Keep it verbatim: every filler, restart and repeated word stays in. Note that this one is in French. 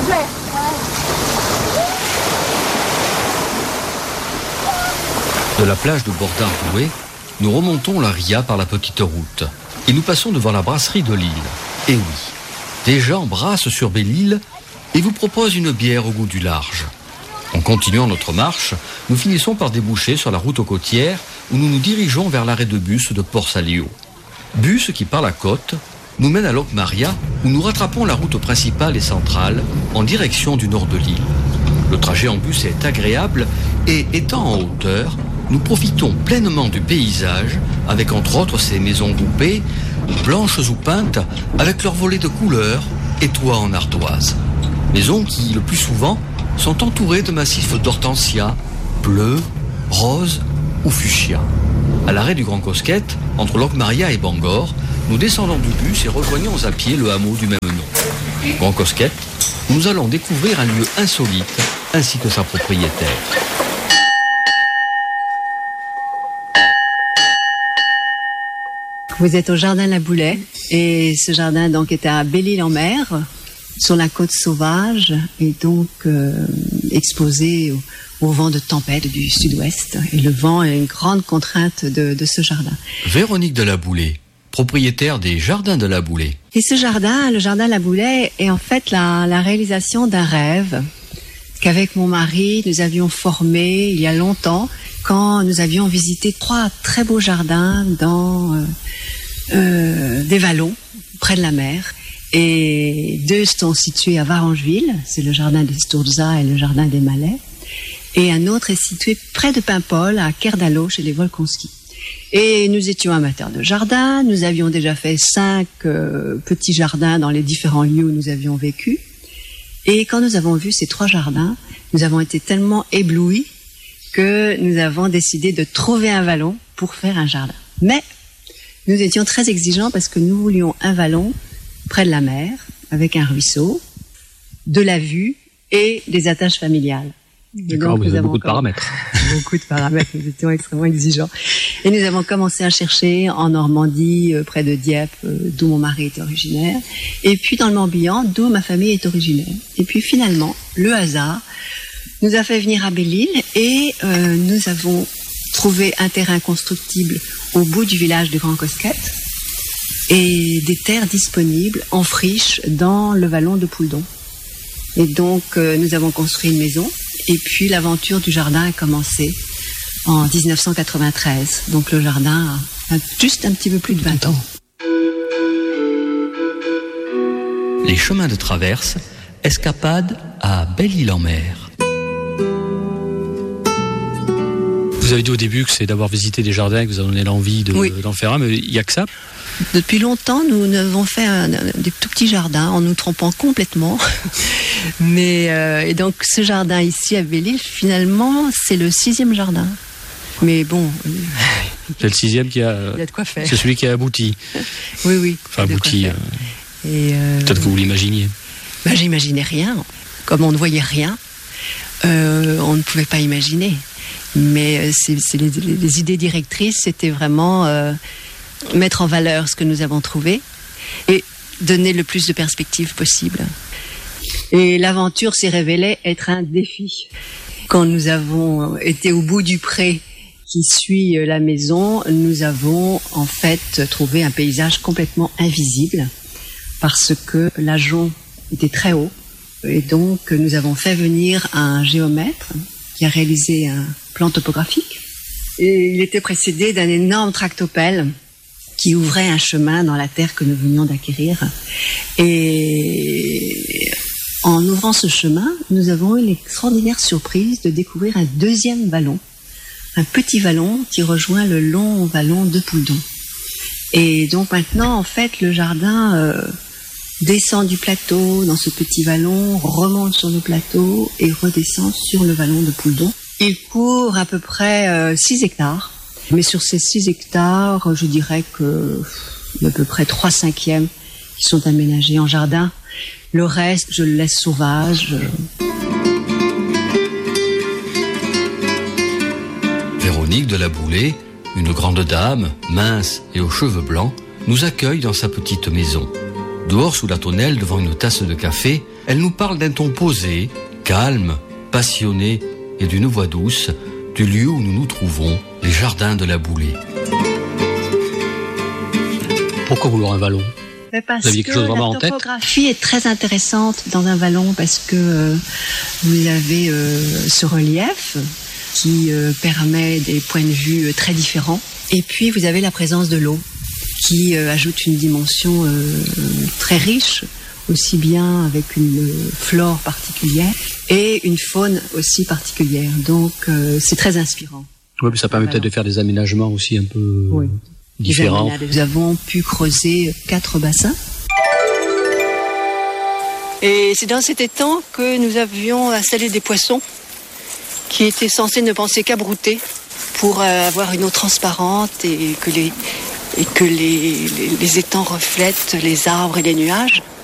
De la plage de Bordard-Rouet, nous remontons la Ria par la petite route et nous passons devant la brasserie de Lille. Et oui, des gens brassent sur Belle-Île et vous proposent une bière au goût du large. En continuant notre marche, nous finissons par déboucher sur la route aux côtières où nous nous dirigeons vers l'arrêt de bus de Port-Saléo. Bus qui, par la côte, nous mène à Locmaria où nous rattrapons la route principale et centrale en direction du nord de l'île. Le trajet en bus est agréable et, étant en hauteur, nous profitons pleinement du paysage avec entre autres ces maisons groupées, blanches ou peintes, avec leurs volets de couleurs et toits en ardoise. Maisons qui, le plus souvent, sont entourées de massifs d'hortensias, bleus, roses ou fuchsia. À l'arrêt du Grand Cosquette, entre Locmaria et Bangor, nous descendons du bus et rejoignons à pied le hameau du même nom. Grand Cosquette, où nous allons découvrir un lieu insolite ainsi que sa propriétaire. Vous êtes au jardin La Boulet et ce jardin donc est à Belle-Île-en-Mer, sur la côte sauvage et donc euh, exposé au, au vent de tempête du sud-ouest. Et le vent est une grande contrainte de, de ce jardin. Véronique de La Boulet, propriétaire des jardins de La Boulet. Et ce jardin, le jardin La Boulet, est en fait la, la réalisation d'un rêve qu'avec mon mari nous avions formé il y a longtemps quand nous avions visité trois très beaux jardins dans euh, euh, des vallons près de la mer. Et deux sont situés à Varangeville, c'est le jardin des Sturza et le jardin des Malais. Et un autre est situé près de Paimpol, à Kerdalo, chez les Volkonski. Et nous étions amateurs de jardin, nous avions déjà fait cinq euh, petits jardins dans les différents lieux où nous avions vécu. Et quand nous avons vu ces trois jardins, nous avons été tellement éblouis que nous avons décidé de trouver un vallon pour faire un jardin. Mais nous étions très exigeants parce que nous voulions un vallon près de la mer, avec un ruisseau, de la vue et des attaches familiales. D'accord, vous avez beaucoup de paramètres. Beaucoup de paramètres, nous étions extrêmement exigeants. Et nous avons commencé à chercher en Normandie, euh, près de Dieppe, euh, d'où mon mari est originaire, et puis dans le Morbihan, d'où ma famille est originaire. Et puis finalement, le hasard nous a fait venir à Belle-Île et euh, nous avons trouvé un terrain constructible au bout du village du Grand Cosquette et des terres disponibles en friche dans le vallon de Pouledon. Et donc, euh, nous avons construit une maison. Et puis, l'aventure du jardin a commencé en dix-neuf cent quatre-vingt-treize. Donc, le jardin a juste un petit peu plus de vingt ans. Les chemins de traverse, escapade à Belle-Île-en-Mer. Vous avez dit au début que c'est d'avoir visité des jardins que vous avez donné l'envie de, oui. d'en faire un, mais il n'y a que ça. Depuis longtemps, nous avons fait un, des tout petits jardins en nous trompant complètement. Mais euh, et donc ce jardin ici à Belle-Île, finalement, c'est le sixième jardin. Mais bon, c'est le sixième qui a. Il y a de quoi faire. C'est celui qui a abouti. Oui, oui. Enfin abouti. Euh, et euh, peut-être que vous l'imaginiez. Ben, j'imaginais rien. Comme on ne voyait rien, euh, on ne pouvait pas imaginer. Mais c'est, c'est les, les, les idées directrices, c'était vraiment euh, mettre en valeur ce que nous avons trouvé et donner le plus de perspectives possible. Et l'aventure s'est révélée être un défi. Quand nous avons été au bout du pré qui suit la maison, nous avons en fait trouvé un paysage complètement invisible parce que l'ajonc était très haut. Et donc nous avons fait venir un géomètre qui a réalisé un plan topographique. Et il était précédé d'un énorme tractopelle qui ouvrait un chemin dans la terre que nous venions d'acquérir. Et en ouvrant ce chemin, nous avons eu l'extraordinaire surprise de découvrir un deuxième vallon, un petit vallon qui rejoint le long vallon de Pouledon. Et donc maintenant, en fait, le jardin euh, descend du plateau dans ce petit vallon, remonte sur le plateau et redescend sur le vallon de Pouledon. Il couvre à peu près euh, six hectares. Mais sur ces six hectares, je dirais que il y a à peu près trois cinquièmes qui sont aménagés en jardin. Le reste, je le laisse sauvage. Véronique de La Boulet, une grande dame, mince et aux cheveux blancs, nous accueille dans sa petite maison. Dehors sous la tonnelle, devant une tasse de café, elle nous parle d'un ton posé, calme, passionné et d'une voix douce du lieu où nous nous trouvons, les jardins de la Boulée. Pourquoi vouloir un vallon ? Parce vous aviez quelque chose vraiment en tête ? La topographie est très intéressante dans un vallon parce que euh, vous avez euh, ce relief qui euh, permet des points de vue euh, très différents. Et puis vous avez la présence de l'eau qui euh, ajoute une dimension euh, très riche, aussi bien avec une flore particulière et une faune aussi particulière. Donc euh, c'est très inspirant. Oui, mais ça permet peut-être de faire des aménagements aussi un peu oui. différents. Nous avons pu creuser quatre bassins. Et c'est dans cet étang que nous avions installé des poissons qui étaient censés ne penser qu'à brouter pour avoir une eau transparente et que les, et que les, les, les étangs reflètent les arbres et les nuages.